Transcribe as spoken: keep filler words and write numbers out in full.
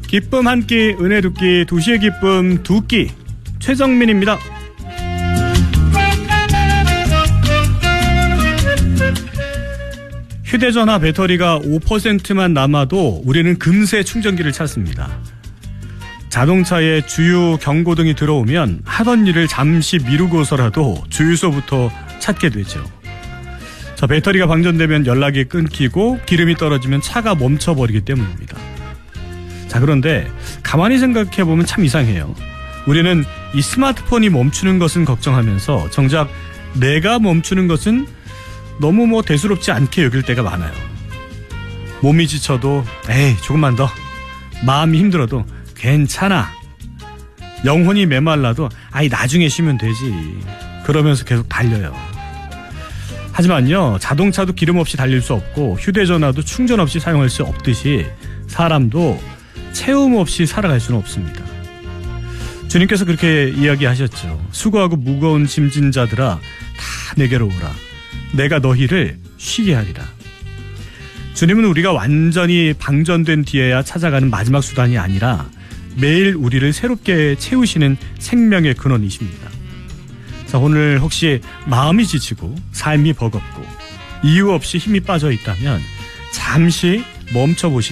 기쁨 한 끼, 은혜 두 끼, 도시의 기쁨 두 끼. 최정민입니다. 휴대전화 배터리가 오 퍼센트만 남아도 우리는 금세 충전기를 찾습니다. 자동차에 주유 경고등이 들어오면 하던 일을 잠시 미루고서라도 주유소부터 찾게 되죠. 자, 배터리가 방전되면 연락이 끊기고 기름이 떨어지면 차가 멈춰버리기 때문입니다. 자, 그런데 가만히 생각해보면 참 이상해요. 우리는 이 스마트폰이 멈추는 것은 걱정하면서 정작 내가 멈추는 것은 너무 뭐 대수롭지 않게 여길 때가 많아요. 몸이 지쳐도 에이 조금만 더, 마음이 힘들어도 괜찮아, 영혼이 메말라도 아이 나중에 쉬면 되지, 그러면서 계속 달려요. 하지만요, 자동차도 기름 없이 달릴 수 없고 휴대전화도 충전 없이 사용할 수 없듯이 사람도 채움 없이 살아갈 수는 없습니다. 주님께서 그렇게 이야기하셨죠. 수고하고 무거운 짐진 자들아 다 내게로 오라, 내가 너희를 쉬게 하리라. 주님은 우리가 완전히 방전된 뒤에야 찾아가는 마지막 수단이 아니라 매일 우리를 새롭게 채우시는 생명의 근원이십니다. 자, 오늘 혹시 마음이 지치고 삶이 버겁고 이유 없이 힘이 빠져 있다면 잠시 멈춰보시기